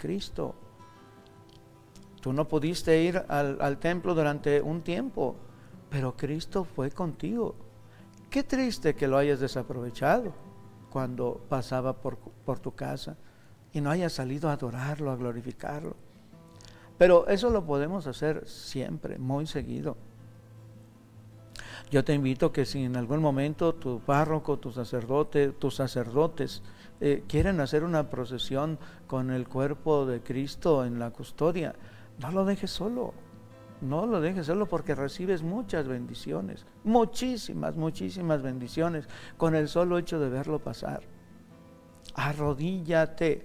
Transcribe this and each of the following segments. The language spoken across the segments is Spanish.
Cristo. Tú no pudiste ir al templo durante un tiempo, pero Cristo fue contigo. Qué triste que lo hayas desaprovechado cuando pasaba por tu casa y no hayas salido a adorarlo, a glorificarlo. Pero eso lo podemos hacer siempre, muy seguido. Yo te invito que si en algún momento tu párroco, tus sacerdotes quieren hacer una procesión con el cuerpo de Cristo en la custodia, no lo dejes solo. No lo dejes solo, porque recibes muchas bendiciones, muchísimas bendiciones con el solo hecho de verlo pasar. Arrodíllate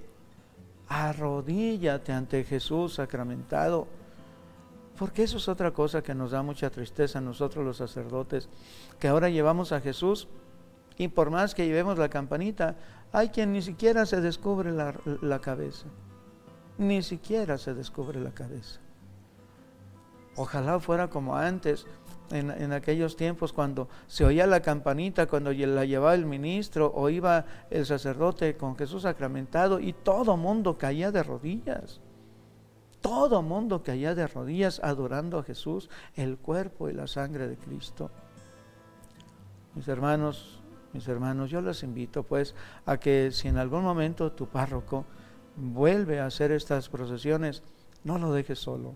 ante Jesús sacramentado, porque eso es otra cosa que nos da mucha tristeza a nosotros los sacerdotes, que ahora llevamos a Jesús y por más que llevemos la campanita, hay quien ni siquiera se descubre la cabeza, ni siquiera se descubre la cabeza. Ojalá fuera como antes, en aquellos tiempos cuando se oía la campanita, cuando la llevaba el ministro o iba el sacerdote con Jesús sacramentado y todo mundo caía de rodillas. Todo mundo caía de rodillas adorando a Jesús, el cuerpo y la sangre de Cristo. Mis hermanos, yo los invito pues a que si en algún momento tu párroco vuelve a hacer estas procesiones, no lo dejes solo.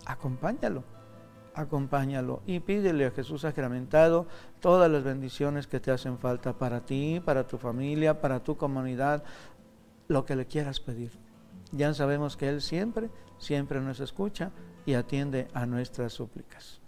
Acompáñalo y pídele a Jesús sacramentado todas las bendiciones que te hacen falta para ti, para tu familia, para tu comunidad, lo que le quieras pedir. Ya sabemos que Él siempre nos escucha y atiende a nuestras súplicas.